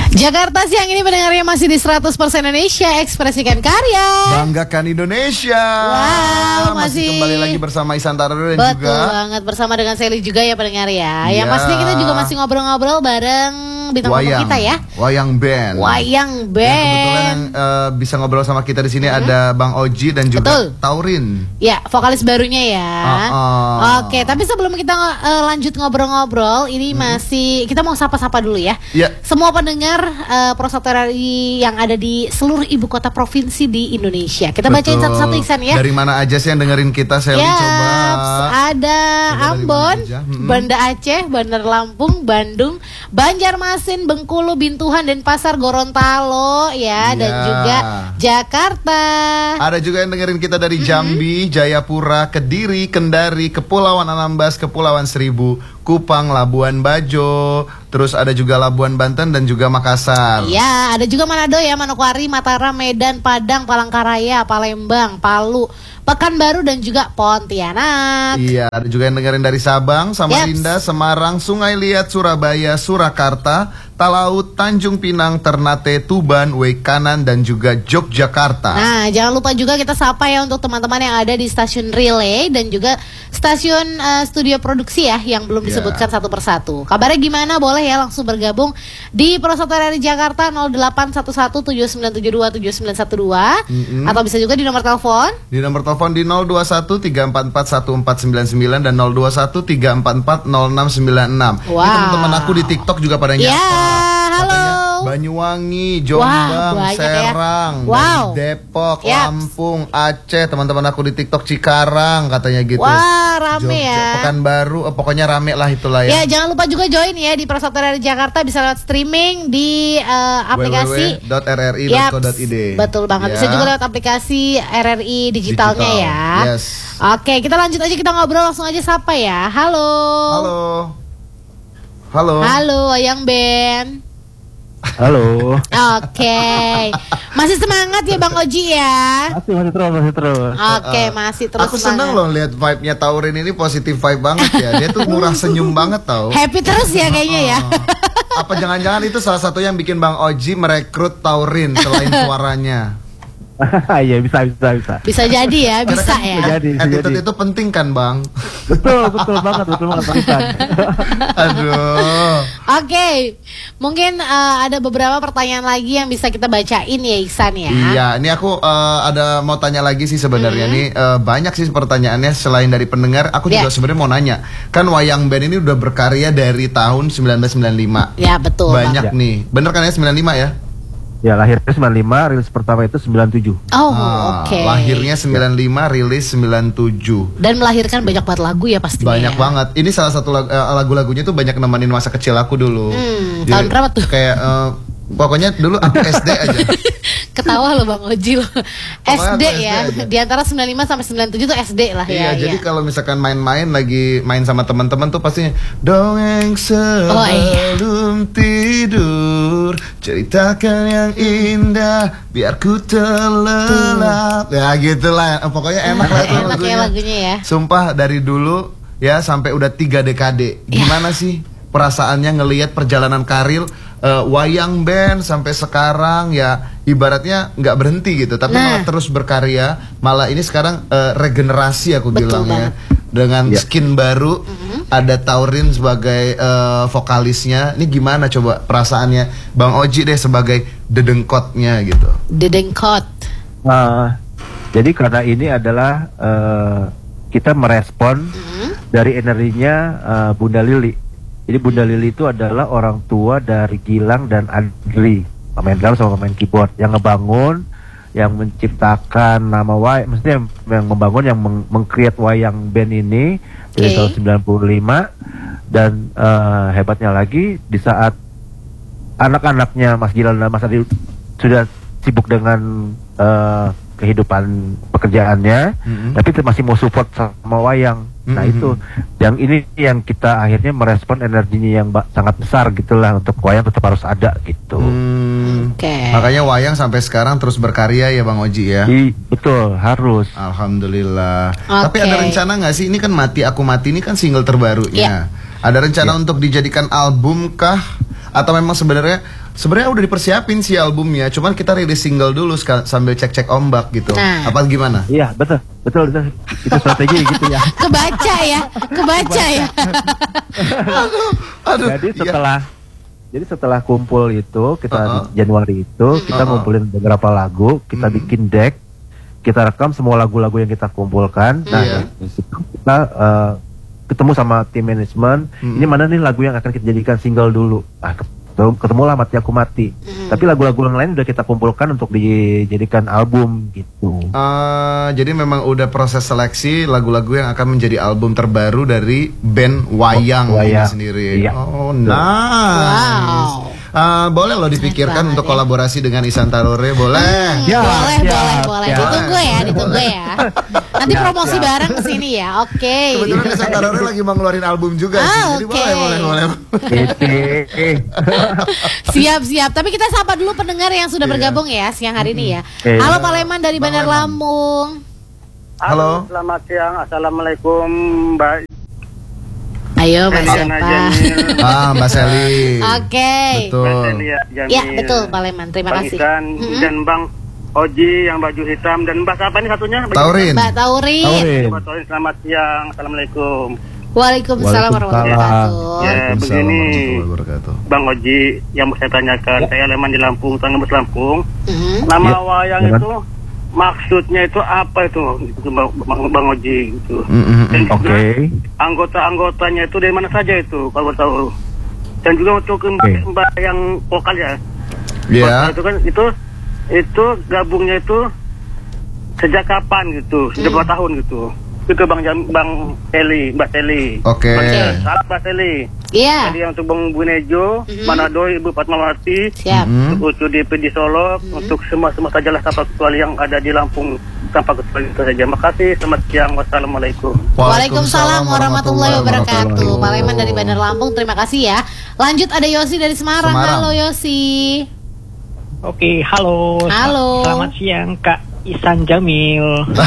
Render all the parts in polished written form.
Jakarta siang ini pendengarnya masih di 100% Indonesia, ekspresikan karya, banggakan Indonesia. Wow, masih kembali lagi bersama Ihsan Tarado dan betul juga banget bersama dengan Sally juga ya pendengar ya. Yang Iya. pasti kita juga masih ngobrol-ngobrol bareng bintang tamu kita ya. Wayang Band. Wayang Yang Band. kebetulan yang bisa ngobrol sama kita di sini ada Bang Oji dan juga Betul. Taurin. Ya, vokalis barunya ya. Oke, tapi sebelum kita lanjut ngobrol-ngobrol, ini masih kita mau sapa-sapa dulu ya. Ya. Semua pendengar Prosoterari yang ada di seluruh ibu kota provinsi di Indonesia. Kita bacain Betul. satu-satu Ihsan ya. Dari mana aja sih yang dengerin kita, Sally? Ya, Coba. ada Coba Ambon, dari mana aja? Banda Aceh, Bandar Lampung, Bandung, Banjarmasin, Bengkulu, Bintuhan, Denpasar, Gorontalo ya, dan Ya. juga Jakarta. Ada juga yang dengerin kita dari Jambi, Jayapura, Kediri, Kendari, Kepulauan Anambas, Kepulauan Seribu, Kupang, Labuan Bajo, terus ada juga Labuan Banten dan juga Makassar. Ya, ada juga Manado ya, Manokwari, Mataram, Medan, Padang, Palangkaraya, Palembang, Palu, Pekanbaru dan juga Pontianak. Iya, ada juga yang dengerin dari Sabang, Samarinda, Semarang, Sungai Liat, Surabaya, Surakarta, Talaut, Tanjung Pinang, Ternate, Tuban, Wekanan dan juga Yogyakarta. Nah, jangan lupa juga kita sapa ya untuk teman-teman yang ada di stasiun relay dan juga stasiun studio produksi ya yang belum disebutkan satu persatu. Kabarnya gimana? Boleh ya langsung bergabung di Prosoterari Jakarta 081179727912 atau bisa juga di nomor telepon Di nomor telepon di 021-344-1499 dan 021-344-0696. Wow. Ini teman-teman aku di TikTok juga pada ya. nyapa. Halo. Banyuwangi, Wah, Jombang, banyak ya. Serang, Wow. dari Depok, Yaps. Lampung, Aceh. Teman-teman aku di TikTok Cikarang katanya gitu. Wah, rame Jogja, ya. Pekanbaru, pokoknya rame lah itulah Ya, ya. jangan lupa juga join ya di Prosoterari Jakarta, bisa lewat streaming di aplikasi www.rri.co.id. Betul banget. Bisa Ya. juga lewat aplikasi RRI digitalnya Digital. ya. Yes. Oke, kita lanjut aja, kita ngobrol langsung aja sapa ya. Halo. Halo. Halo. Halo, Wayang Band. Halo. Oke. Masih semangat ya Bang Oji ya? Masih terus. Oke, masih terus Aku seneng semangat. loh lihat vibe-nya Taurin ini positif vibe banget ya. Dia tuh murah senyum banget tau. Happy terus ya kayaknya ya. Apa jangan-jangan itu salah satu yang bikin Bang Oji merekrut Taurin selain suaranya? Iya, bisa. Bisa jadi ya, Karena bisa kan ya. Bisa attitude jadi. itu penting kan Bang? Betul banget Pak. Aduh. Oke, mungkin ada beberapa pertanyaan lagi yang bisa kita bacain ya Ihsan ya. Iya, ini aku ada mau tanya lagi sih sebenarnya nih banyak sih pertanyaannya selain dari pendengar. Aku juga sebenarnya mau nanya. Kan Wayang Band ini udah berkarya dari tahun 1995. Ya betul. Banyak Bang. nih. Bener kan ya 95 ya? Ya, lahirnya 95, rilis pertama itu 97. Oh, Ah, oke. Lahirnya 95, rilis 97. Dan melahirkan banyak banget lagu ya pastinya. Banyak ya. banget. Ini salah satu lagu-lagunya tuh banyak nemenin masa kecil aku dulu. Tahun berapa tuh? Kayak pokoknya dulu aku SD aja. Ketawa loh Bang Oji loh. Pokoknya SD aku ya. SD aja. Di antara 95 sampai 97 tuh SD lah ya. Iya, jadi ya. kalau misalkan main-main lagi main sama teman-teman tuh pastinya dongeng sebelum tidur, ceritakan yang indah biar ku terlelap. Ya gitulah. Pokoknya enak lah itu Enak ya lagunya ya. Sumpah dari dulu ya sampai udah 3 dekade. Gimana sih perasaannya ngelihat perjalanan karir Wayang Band sampai sekarang ya ibaratnya nggak berhenti gitu, tapi malah terus berkarya. Malah ini sekarang regenerasi aku Betul bilangnya dengan skin baru. Ada Taurin sebagai vokalisnya. Ini gimana coba perasaannya Bang Oji deh sebagai dedengkotnya gitu. Dedengkot. Jadi karena ini adalah kita merespon dari energinya Bunda Lili. Jadi Bunda Lili itu adalah orang tua dari Gilang dan Adri, pemain drum sama pemain keyboard, yang ngebangun, yang menciptakan nama wayang, maksudnya yang membangun, yang meng-create Wayang Band ini dari tahun 95. Dan hebatnya lagi di saat anak-anaknya Mas Gilang dan Mas Adri sudah sibuk dengan kehidupan pekerjaannya, tapi masih mau support sama wayang. Nah itu yang ini yang kita akhirnya merespon energinya yang sangat besar gitulah, untuk wayang tetap harus ada gitu. Makanya wayang sampai sekarang terus berkarya ya Bang Oji ya. Betul, harus. Alhamdulillah. Tapi ada rencana nggak sih, ini kan Mati Aku Mati ini kan single terbarunya. Ada rencana untuk dijadikan album kah? Atau memang sebenarnya sebenarnya udah dipersiapin sih albumnya, cuman kita rilis single dulu sambil cek-cek ombak gitu. Nah. Apa gimana? Iya, betul. Itu strategi gitu ya. Kebaca ya. Aduh. Jadi setelah kumpul itu kita di Januari itu kita ngumpulin beberapa lagu, kita bikin deck, kita rekam semua lagu-lagu yang kita kumpulkan. Nah, di situ kita ketemu sama tim manajemen. Ini mana nih lagu yang akan kita jadikan single dulu. Nah, ketemulah Mati Aku Mati. Tapi lagu-lagu yang lain udah kita kumpulkan untuk dijadikan album gitu. Jadi memang udah proses seleksi lagu-lagu yang akan menjadi album terbaru dari band Wayang ini sendiri. Iya. Oh, nice. Boleh loh dipikirkan untuk kolaborasi dengan Ihsan Tarore, boleh? Boleh. Ditunggu ya. Nanti promosi bareng kesini ya. Oke. Kebetulan Ihsan Tarore lagi mau ngeluarin album juga sih. Jadi boleh. Siap. Tapi kita sapa dulu pendengar yang sudah bergabung ya siang hari ini ya. Halo Pak Leman dari Bandar Lampung. Halo, selamat siang. Assalamualaikum, Mbak. Ayo Mbak siapa? Mbak Seli. Oke. Betul. Mbak Seli Jamil. Ya betul Pak Leman. Terima Bang kasih. Ihsan dan Bang Oji yang baju hitam dan Mbak siapa ini satunya? Taurin. Mbak Taurin. Mbak Taurin, selamat siang. Assalamualaikum. Waalaikumsalam warahmatullahi wabarakatuh. Ya, begini Bang Oji yang mau saya tanyakan, saya Leman di Lampung, Tanggebus Lampung. Nama wayang itu maksudnya itu apa itu Bang Oji gitu. Dan juga anggota-anggotanya itu dari mana saja itu kalau tahu. Dan juga untuk Mbak yang vokal ya. Iya. Itu kan itu gabungnya itu sejak kapan gitu? Sejak berapa tahun gitu? Itu Mbak Seli. Oke. Salam Mbak Seli. Iya. Jadi untuk Bang Bunejo, Manado, Ibu Fatmawati, siap. Untuk DP di Solo, untuk semua sajalah tanpa kecuali yang ada di Lampung tanpa kecuali itu saja. Makasih, selamat siang, wassalamualaikum. Waalaikumsalam warahmatullahi wabarakatuh. Pak Leman dari Bandar Lampung, terima kasih ya. Lanjut ada Yosi dari Semarang. Halo Yosi. Oke, halo. Selamat siang Kak Ihsan Jamil.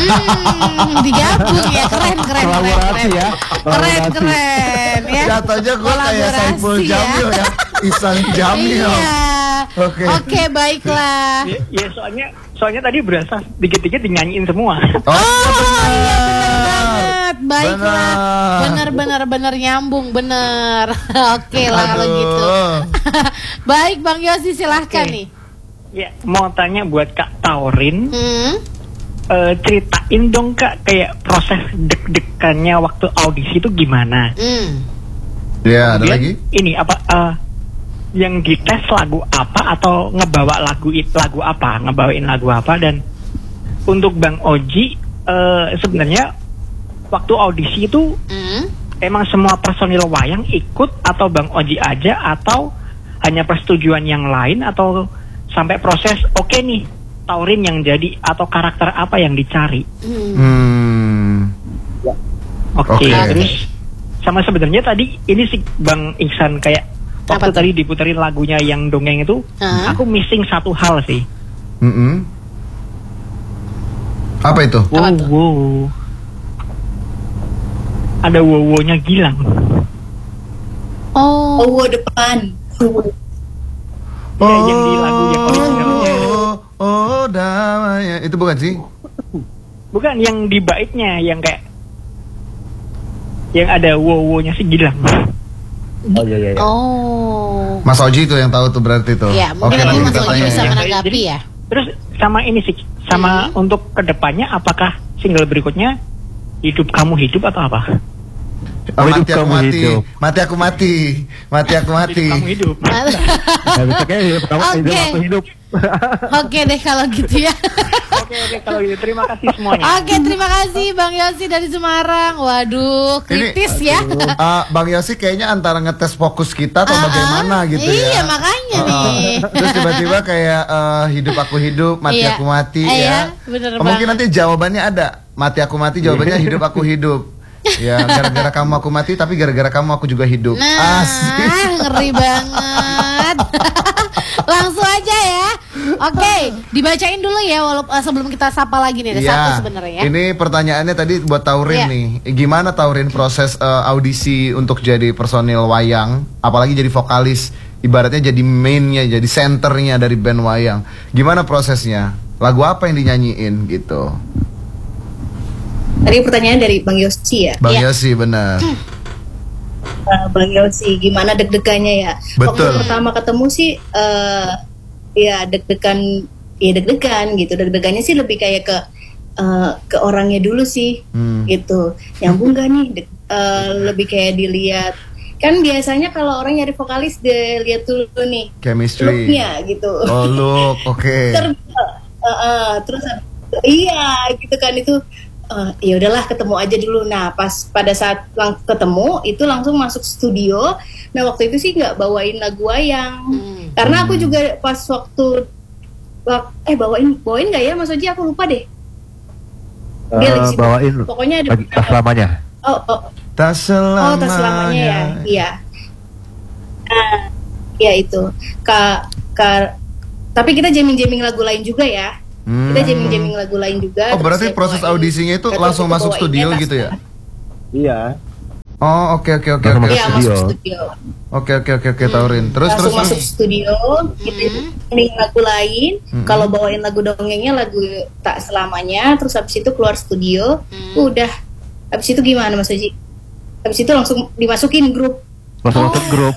Digabung ya, keren ya. Keren ya. Jatuhnya gue kayak Saiful Jamil ya. Ihsan Jamil. Iya. Oke, baiklah. Ya soalnya tadi berasa dikit-dikit dinyanyiin semua. Iya benar banget. Baiklah. Benar nyambung benar. Oke lah kalau gitu. Baik Bang Yosi silahkan nih. Ya, mau tanya buat Kak Taurin, ceritain dong Kak kayak proses deg-degannya waktu audisi itu gimana? Ya, ada lagi? Ini apa? Yang dites lagu apa atau ngebawain lagu apa? Dan untuk Bang Oji, sebenarnya waktu audisi itu emang semua personil wayang ikut atau Bang Oji aja atau hanya persetujuan yang lain atau sampai proses oke nih Taurin yang jadi atau karakter apa yang dicari. Oke. Terus sama sebenarnya tadi ini sih Bang Ihsan kayak waktu tadi diputerin lagunya yang dongeng itu, aku missing satu hal sih. Apa itu? Wow. Ada wow-nya Gilang. Wow depan. Yang di lagu yang originalnya. Damai. Itu bukan sih? Bukan, yang di baitnya yang kayak yang ada wow-nya si Gilang. Iya. Mas Oji itu yang tahu tuh berarti tuh. Ya, mungkin nanti Mas kita Oji tanya bisa ya. menanggapi ya. Terus sama ini sih, sama untuk kedepannya apakah single berikutnya Hidup Kamu Hidup atau apa? Mati aku mati. Kamu hidup. Oke deh kalau gitu ya. Oke kalau gitu terima kasih semuanya. Oke, terima kasih Bang Yosi dari Semarang. Waduh, kritis ya. Bang Yosi kayaknya antara ngetes fokus kita atau bagaimana gitu ya. Iya, makanya nih. Terus tiba-tiba kayak hidup aku hidup, mati aku mati ya. Bener Mungkin nanti jawabannya ada. Mati aku mati, jawabannya hidup aku hidup. Ya, gara-gara kamu aku mati, tapi gara-gara kamu aku juga hidup. Asik. Ngeri banget. Langsung aja ya. Oke, dibacain dulu ya walaupun sebelum kita sapa lagi nih ada satu sebenarnya ya. Ini pertanyaannya tadi buat Taurin nih. Gimana Taurin proses audisi untuk jadi personil wayang, apalagi jadi vokalis ibaratnya jadi mainnya, jadi centernya dari band wayang. Gimana prosesnya? Lagu apa yang dinyanyiin gitu? Tadi pertanyaan dari Bang Yosi ya? Bang Yosi, benar. Bang Yosi, gimana deg-degannya ya? Betul. Waktu pertama ketemu sih, ya deg-degan gitu. Deg-degannya sih lebih kayak ke orangnya dulu sih, gitu. Nyambung gak nih? Lebih kayak dilihat. Kan biasanya kalau orang nyari vokalis dilihat dulu nih Chemistry. look-nya gitu. Oh, look, oke. Terus iya gitu kan itu. Ya udahlah ketemu aja dulu. Nah pas pada saat ketemu itu langsung masuk studio. Nah waktu itu sih nggak bawain lagu wayang karena aku juga pas waktu bawain nggak ya Mas Oji, aku lupa deh. Bawain pokoknya ada tak selamanya. Tak selamanya. Tak selamanya ya. Iya. Ya itu. Tapi kita jamming lagu lain juga ya. Kita jamming lagu lain juga. Oh, berarti proses audisinya itu langsung masuk studio gitu ya? Iya. Oh, oke. Iya, masuk studio. Oke, Taurin. Terus masuk studio, kita jamming lagu lain. Kalau bawain lagu dongengnya lagu Tak Selamanya, terus habis itu keluar studio. Udah. Habis itu gimana Mas Oji? Habis itu langsung dimasukin grup. Masuk grup.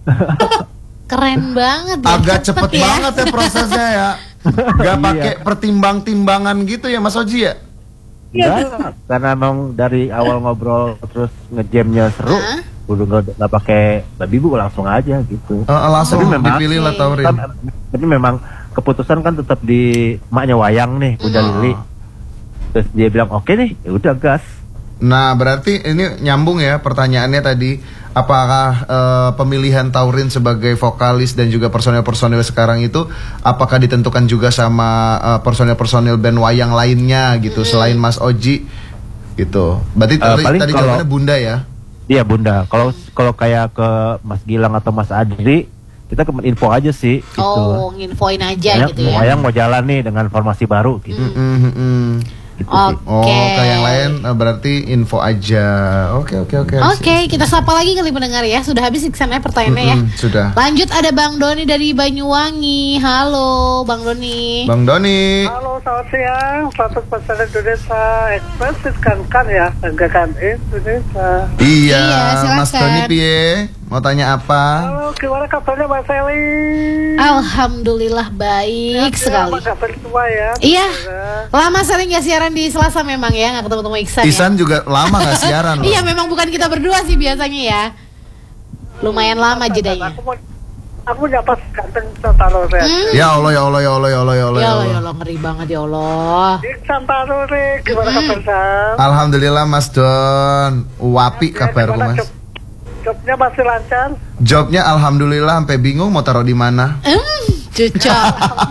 Keren banget. Agak cepet banget ya prosesnya ya. Gak pakai pertimbang-timbangan gitu ya Mas Oji ya? Enggak, karena emang dari awal ngobrol terus ngejamnya seru, udah nggak pakai babi bu, langsung aja gitu. Langsung dipilih lah Taurin. Tapi memang keputusan kan tetap di maknya wayang nih, Bunda Lili. Terus dia bilang oke nih, ya udah gas. Nah berarti ini nyambung ya pertanyaannya tadi. Apakah pemilihan Taurin sebagai vokalis dan juga personil-personil sekarang itu apakah ditentukan juga sama personil-personil band wayang lainnya gitu selain Mas Oji gitu? Berarti tadi jawabannya Bunda ya? Iya Bunda. Kalau kayak ke Mas Gilang atau Mas Adri, kita ke info aja sih. Gitu. Oh, nginfoin aja gitu ya? Wayang mau jalan nih dengan formasi baru gitu. Gitu Oh, ke yang lain berarti info aja. Oke. Oke, kita sapa lagi kali pendengar ya. Sudah habis Iksannya pertanyaannya ya. Sudah. Lanjut ada Bang Doni dari Banyuwangi. Halo, Bang Doni. Bang Doni. Halo, selamat siang. Selamat pasar Indonesia Express kan ya, banggakan Indonesia. Iya, silakan. Mas Doni piye? Mau tanya apa? Halo, gimana kabarnya Mas Eli? Alhamdulillah baik sekali. Apa kabar semua ya? Iya. Lama sering nggak siaran di Selasa memang ya, nggak ketemu Iksan. Isan ya? juga lama nggak siaran loh. Iya, memang bukan kita berdua sih biasanya ya. Lumayan lama jedanya. Aku dapat ganteng Santaro Red. Ya Allah. Ya Allah, ngeri banget ya Allah. Santaro Red, gimana kabar Sam? Alhamdulillah Mas Don. Wapi kabarku Mas. Jobnya masih lancar? Jobnya alhamdulillah sampai bingung mau taruh di mana. Cocok.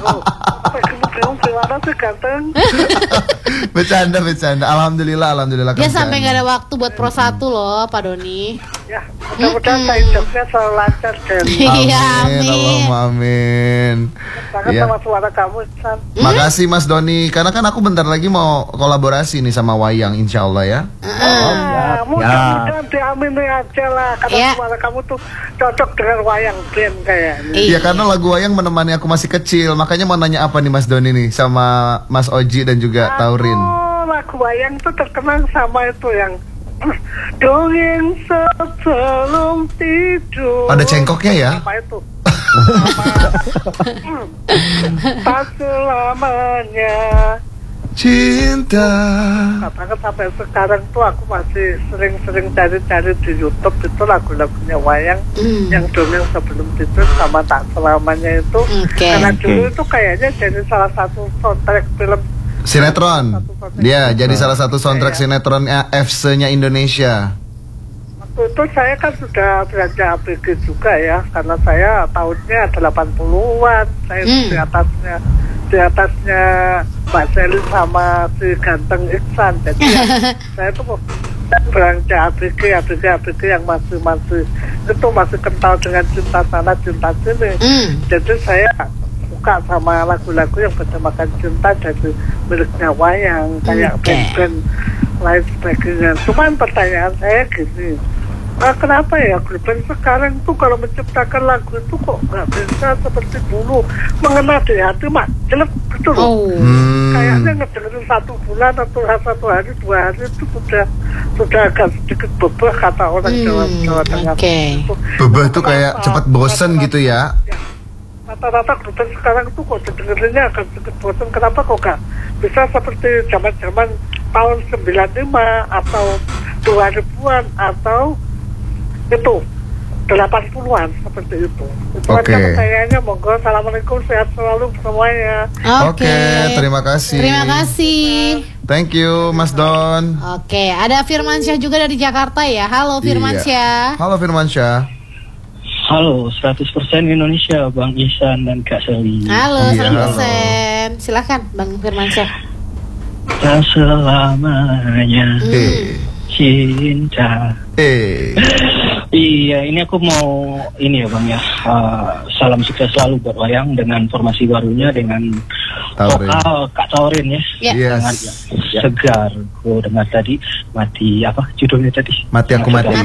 Gimana sih ganteng? Bercanda. Alhamdulillah. Dia sampai nggak ada waktu buat Pro 1 loh, Pak Doni. Ya, mudah-mudahan saya jobnya selalu lancar dan Iya, Allahumma amin. sangat sama suara kamu, San. Makasih Mas Doni. Karena kan aku bentar lagi mau kolaborasi nih sama Wayang, insya Allah ya. Mudah-mudahan diamini aja lah. Karena suara kamu tuh cocok dengan wayang band kayaknya. Iya, karena lagu Wayang menemani aku masih kecil. Makanya mau nanya apa nih Mas Doni nih sama Mas Oji dan juga Taurin. Lagu wayang tuh terkenal sama itu yang dongeng sebelum tidur. Ada cengkoknya ya? Apa itu? Tak selamanya cinta. Katakan sampai sekarang tuh aku masih sering-sering cari-cari di YouTube itu lagu-lagunya wayang yang dongeng sebelum tidur sama Tak Selamanya itu. Karena dulu itu kayaknya jadi salah satu soundtrack film sinetron. Dia jadi salah satu soundtrack sinetronnya FC-nya Indonesia. Waktu itu saya kan sudah belajar ABG juga ya, karena saya tahunnya 80-an. Saya di atasnya Mbak Seli sama si ganteng Iksan. Jadi saya tuh belanja ABG yang masih kental dengan cinta sana cinta sini. Jadi saya suka sama lagu-lagu yang bertemakan cinta dari miliknya wayang kayak band-band lain sebagainya. Cuman pertanyaan saya gini, kenapa ya grup band sekarang tuh kalau menciptakan lagu itu kok nggak bisa seperti dulu mengena di hati mak jelek gitu loh. Kayaknya ngedengerin 1 bulan atau 1 hari 2 hari itu sudah agak sedikit bebah kata orang Jawa Tengah. Bebah itu kayak cepat bosen gitu ya. Rata-rata grup band sekarang tuh kok dengerinnya agak sedikit bosen. Kenapa kok nggak bisa seperti zaman-zaman tahun 95 atau 2000-an atau itu 80-an seperti itu. Oke. Kayaknya monggo. Assalamualaikum, sehat selalu semuanya. Oke, terima kasih. Terima kasih. Thank you Mas Don. Oke, ada Firmansyah juga dari Jakarta ya. Halo Firmansyah. Halo Firmansyah. Halo, 100% Indonesia, Bang Ihsan dan Kak Seli. Halo, 100%. Silakan Bang Firmansyah. Tak selamanya cinta. Iya, ini aku mau ini ya Bang ya. Salam sukses selalu buat Wayang dengan formasi barunya dengan vokal Kak Taurin ya. Yes. Sangat segar. Aku dengar tadi mati apa judulnya tadi? Mati aku mati.